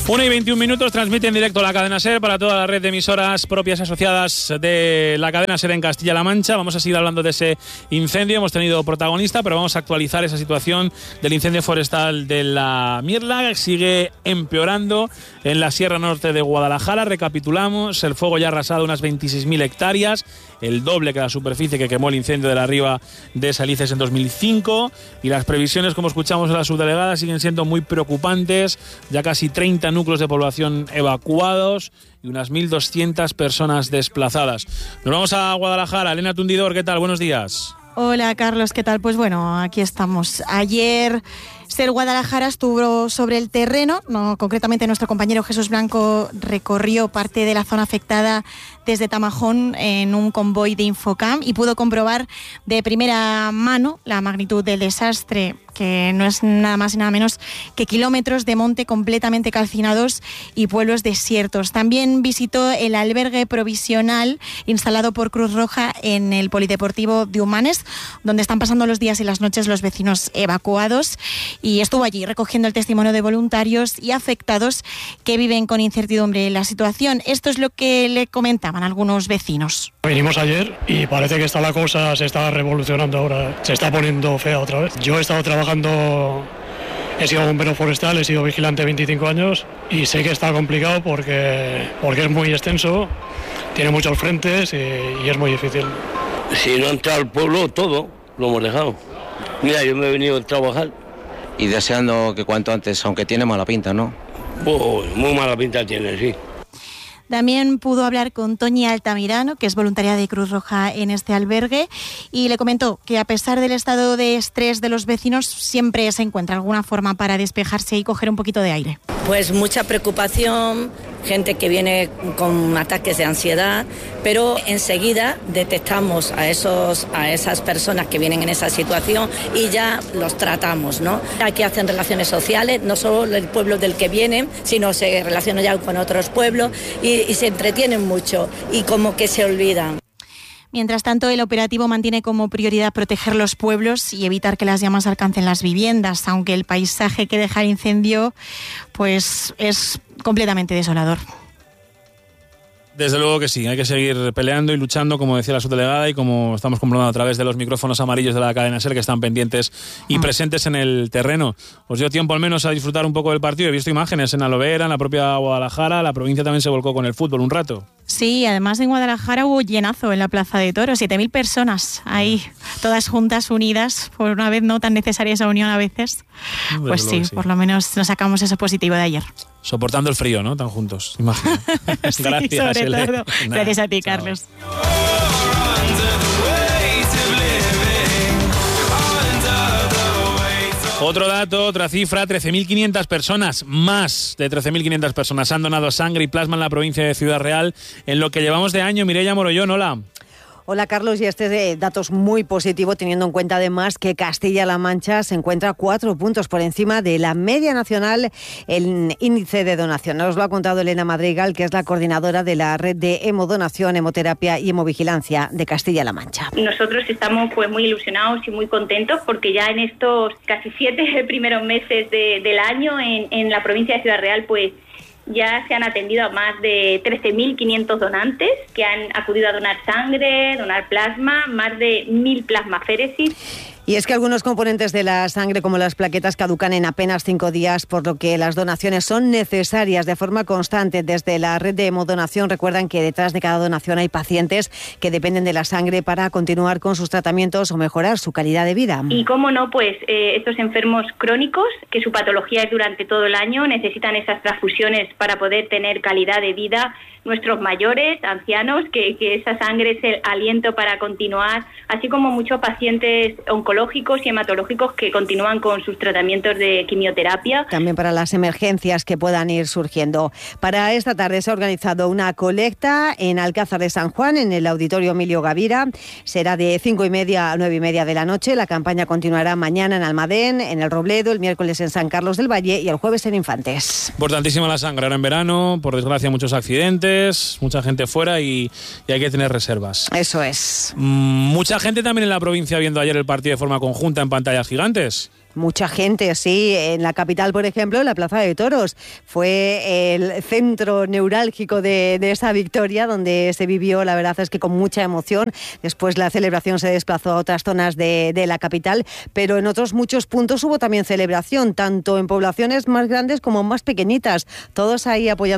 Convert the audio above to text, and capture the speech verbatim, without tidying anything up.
una y veintiún minutos, transmite en directo la cadena SER para toda la red de emisoras propias asociadas de la cadena SER en Castilla-La Mancha. Vamos a seguir hablando de ese incendio. Hemos tenido protagonista, pero vamos a actualizar esa situación del incendio forestal de la Mirla. Sigue empeorando en la Sierra Norte de Guadalajara. Recapitulamos, el fuego ya ha arrasado unas veintiséis mil hectáreas, el doble que la superficie que quemó el incendio de la Riva de Salices en dos mil cinco. Y las previsiones, como escuchamos a la subdelegada, siguen siendo muy preocupantes. Ya casi treinta núcleos de población evacuados y unas mil doscientas personas desplazadas. Nos vamos a Guadalajara. Elena Tundidor, ¿qué tal? Buenos días. Hola, Carlos, ¿qué tal? Pues bueno, aquí estamos. Ayer SER Guadalajara estuvo sobre el terreno, no, concretamente nuestro compañero Jesús Blanco recorrió parte de la zona afectada desde Tamajón en un convoy de Infocam y pudo comprobar de primera mano la magnitud del desastre, que no es nada más y nada menos que kilómetros de monte completamente calcinados y pueblos desiertos. También visitó el albergue provisional instalado por Cruz Roja en el Polideportivo de Humanes, donde están pasando los días y las noches los vecinos evacuados, y estuvo allí recogiendo el testimonio de voluntarios y afectados que viven con incertidumbre la situación. Esto es lo que le comentaban algunos vecinos. Vinimos ayer y parece que está la cosa, se está revolucionando ahora, se está poniendo fea otra vez. Yo he estado trabajando, he sido bombero forestal, he sido vigilante veinticinco años y sé que está complicado porque, porque es muy extenso, tiene muchos frentes y, y es muy difícil. Si no entra al pueblo, todo lo hemos dejado. Mira, yo me he venido a trabajar. Y deseando que cuanto antes, aunque tiene mala pinta, ¿no? Oh, muy mala pinta tiene, sí. También pudo hablar con Toñi Altamirano, que es voluntaria de Cruz Roja en este albergue, y le comentó que a pesar del estado de estrés de los vecinos, siempre se encuentra alguna forma para despejarse y coger un poquito de aire. Pues mucha preocupación, gente que viene con ataques de ansiedad, pero enseguida detectamos a esos a esas personas que vienen en esa situación y ya los tratamos, ¿no? Aquí hacen relaciones sociales, no solo el pueblo del que vienen, sino se relacionan ya con otros pueblos y, y se entretienen mucho y como que se olvidan. Mientras tanto, el operativo mantiene como prioridad proteger los pueblos y evitar que las llamas alcancen las viviendas, aunque el paisaje que deja el incendio pues es completamente desolador. Desde luego que sí, hay que seguir peleando y luchando, como decía la subdelegada, y como estamos comprobando a través de los micrófonos amarillos de la cadena SER que están pendientes y presentes en el terreno. Os dio tiempo al menos a disfrutar un poco del partido. He visto imágenes en Alovera, en la propia Guadalajara. La provincia también se volcó con el fútbol un rato. Sí, además en Guadalajara hubo llenazo en la Plaza de Toros, siete mil personas ahí, todas juntas, unidas, por una vez no tan necesaria esa unión a veces. Desde pues sí, sí, por lo menos nos sacamos eso positivo de ayer. Soportando el frío, ¿no? Tan juntos, imagino. Sí, Gracias, sobre Ele. todo. Nada, Gracias a ti, chao. Carlos. Otro dato, otra cifra, trece mil quinientas personas, más de trece mil quinientas personas han donado sangre y plasma en la provincia de Ciudad Real en lo que llevamos de año. Mireia Morollón, hola. Hola, Carlos, y este dato es muy positivo teniendo en cuenta además que Castilla-La Mancha se encuentra cuatro puntos por encima de la media nacional en índice de donación. Nos lo ha contado Elena Madrigal, que es la coordinadora de la red de hemodonación, hemoterapia y hemovigilancia de Castilla-La Mancha. Nosotros estamos pues muy ilusionados y muy contentos porque ya en estos casi siete primeros meses de, del año en, en la provincia de Ciudad Real pues ya se han atendido a más de trece mil quinientos donantes que han acudido a donar sangre, donar plasma, más de mil plasmaféresis. Y es que algunos componentes de la sangre, como las plaquetas, caducan en apenas cinco días, por lo que las donaciones son necesarias de forma constante. Desde la red de hemodonación recuerdan que detrás de cada donación hay pacientes que dependen de la sangre para continuar con sus tratamientos o mejorar su calidad de vida. Y cómo no, pues eh, estos enfermos crónicos, que su patología es durante todo el año, necesitan esas transfusiones para poder tener calidad de vida. Nuestros mayores, ancianos, que, que esa sangre es el aliento para continuar, así como muchos pacientes oncológicos y hematológicos que continúan con sus tratamientos de quimioterapia. También para las emergencias que puedan ir surgiendo. Para esta tarde se ha organizado una colecta en Alcázar de San Juan, en el Auditorio Emilio Gavira. Será de cinco y media a nueve y media de la noche. La campaña continuará mañana en Almadén, en El Robledo, el miércoles en San Carlos del Valle y el jueves en Infantes. Importantísima la sangre ahora en verano, por desgracia muchos accidentes, mucha gente fuera y, y hay que tener reservas. Eso es. Mm, mucha gente también en la provincia viendo ayer el partido de forma conjunta en pantallas gigantes. Mucha gente, sí. En la capital, por ejemplo, en la Plaza de Toros, fue el centro neurálgico de, de esa victoria, donde se vivió, la verdad es que con mucha emoción. Después la celebración se desplazó a otras zonas de, de la capital, pero en otros muchos puntos hubo también celebración, tanto en poblaciones más grandes como más pequeñitas. Todos ahí apoyando